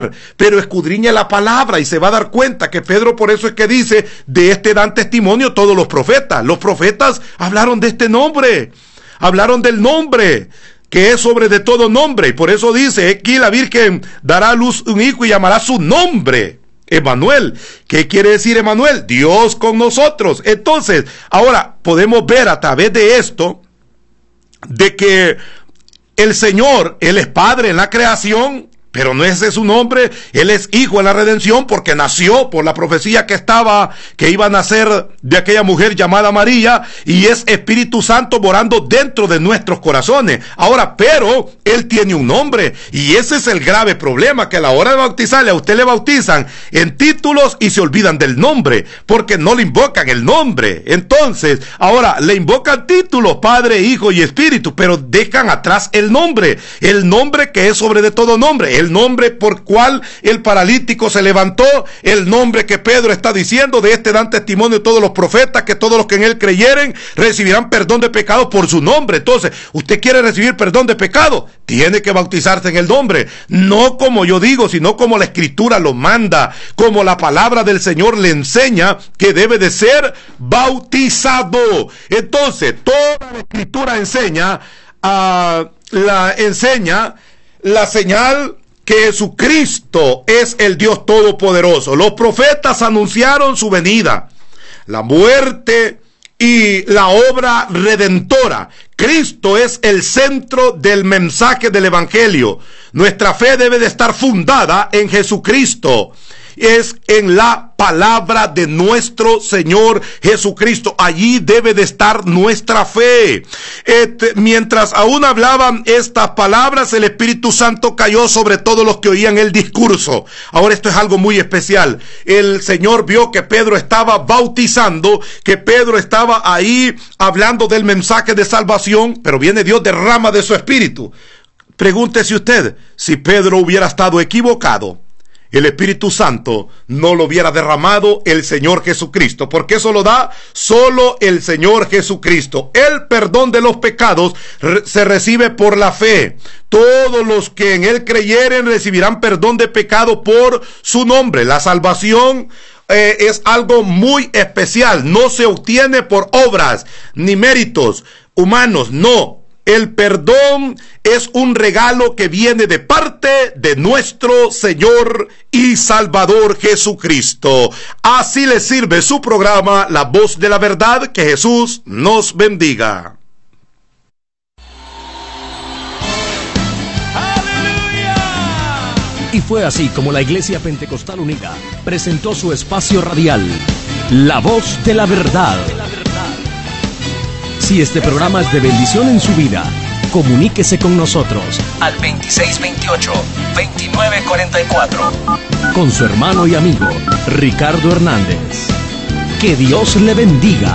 pero escudriñe la palabra y se va a dar cuenta que Pedro por eso es que dice, de este dan testimonio todos los profetas. Los profetas hablaron de este nombre, hablaron del nombre que es sobre de todo nombre, y por eso dice, aquí la Virgen dará a luz un hijo y llamará su nombre Emmanuel. ¿Qué quiere decir Emmanuel? Dios con nosotros. Entonces, ahora podemos ver a través de esto, de que el Señor, Él es Padre en la creación, pero no ese es su nombre. Él es Hijo en la redención porque nació por la profecía que iba a nacer de aquella mujer llamada María, y es Espíritu Santo morando dentro de nuestros corazones. Ahora, pero Él tiene un nombre, y ese es el grave problema, que a la hora de bautizarle, a usted le bautizan en títulos y se olvidan del nombre, porque no le invocan el nombre. Entonces, ahora le invocan títulos, Padre, Hijo y Espíritu, pero dejan atrás el nombre que es sobre de todo nombre, el nombre por cual el paralítico se levantó, el nombre que Pedro está diciendo, de este dan testimonio todos los profetas, que todos los que en él creyeren recibirán perdón de pecados por su nombre. Entonces, usted quiere recibir perdón de pecado, tiene que bautizarse en el nombre, no como yo digo, sino como la Escritura lo manda, como la palabra del Señor le enseña que debe de ser bautizado. Entonces, toda la Escritura enseña la señal que Jesucristo es el Dios Todopoderoso. Los profetas anunciaron su venida, la muerte y la obra redentora. Cristo es el centro del mensaje del Evangelio. Nuestra fe debe de estar fundada en Jesucristo. Es en la palabra de nuestro Señor Jesucristo. Allí debe de estar nuestra fe. Mientras aún hablaban estas palabras, el Espíritu Santo cayó sobre todos los que oían el discurso. Ahora, esto es algo muy especial. El Señor vio que Pedro estaba bautizando, que Pedro estaba ahí hablando del mensaje de salvación, pero viene Dios, derrama de su Espíritu. Pregúntese usted, si Pedro hubiera estado equivocado, el Espíritu Santo no lo hubiera derramado el Señor Jesucristo, porque eso lo da solo el Señor Jesucristo. El perdón de los pecados se recibe por la fe. Todos los que en Él creyeren recibirán perdón de pecado por su nombre. La salvación es algo muy especial. No se obtiene por obras ni méritos humanos, no. El perdón es un regalo que viene de parte de nuestro Señor y Salvador Jesucristo. Así le sirve su programa, La Voz de la Verdad. Que Jesús nos bendiga. Y fue así como la Iglesia Pentecostal Unida presentó su espacio radial, La Voz de la Verdad. Si este programa es de bendición en su vida, comuníquese con nosotros al 2628-2944 con su hermano y amigo Ricardo Hernández. Que Dios le bendiga.